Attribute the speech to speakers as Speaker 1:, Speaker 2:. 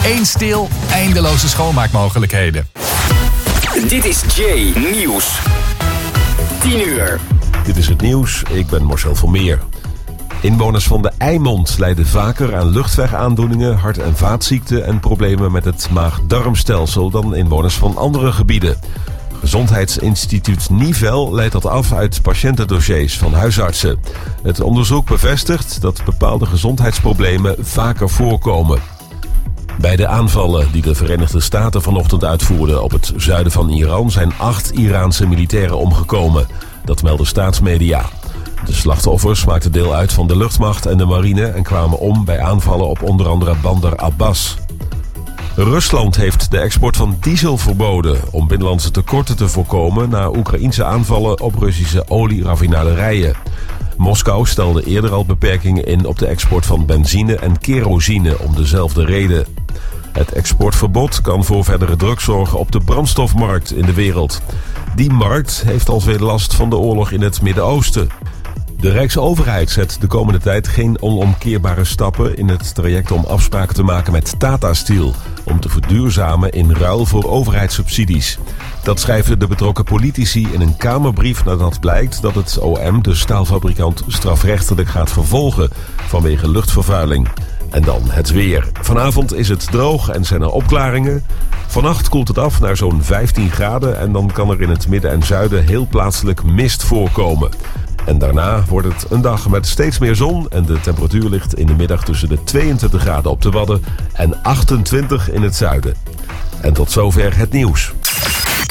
Speaker 1: Eén stil, eindeloze schoonmaakmogelijkheden.
Speaker 2: Dit is Jay Nieuws. 10 uur.
Speaker 3: Dit is het nieuws, ik ben Marcel van Meer. Inwoners van de Eimond lijden vaker aan luchtwegaandoeningen, hart- en vaatziekten en problemen met het maag-darmstelsel dan inwoners van andere gebieden. Gezondheidsinstituut Nivel leidt dat af uit patiëntendossiers van huisartsen. Het onderzoek bevestigt dat bepaalde gezondheidsproblemen vaker voorkomen. Bij de aanvallen die de Verenigde Staten vanochtend uitvoerden op het zuiden van Iran zijn 8 Iraanse militairen omgekomen. Dat melden staatsmedia. De slachtoffers maakten deel uit van de luchtmacht en de marine en kwamen om bij aanvallen op onder andere Bandar Abbas. Rusland heeft de export van diesel verboden om binnenlandse tekorten te voorkomen na Oekraïense aanvallen op Russische olieraffinaderijen. Moskou stelde eerder al beperkingen in op de export van benzine en kerosine om dezelfde reden. Het exportverbod kan voor verdere druk zorgen op de brandstofmarkt in de wereld. Die markt heeft al veel last van de oorlog in het Midden-Oosten. De Rijksoverheid zet de komende tijd geen onomkeerbare stappen in het traject om afspraken te maken met Tata Steel om te verduurzamen in ruil voor overheidssubsidies. Dat schrijven de betrokken politici in een Kamerbrief nadat blijkt dat het OM de staalfabrikant strafrechtelijk gaat vervolgen vanwege luchtvervuiling. En dan het weer. Vanavond is het droog en zijn er opklaringen. Vannacht koelt het af naar zo'n 15 graden en dan kan er in het midden en zuiden heel plaatselijk mist voorkomen. En daarna wordt het een dag met steeds meer zon en de temperatuur ligt in de middag tussen de 22 graden op de Wadden en 28 in het zuiden. En tot zover het nieuws.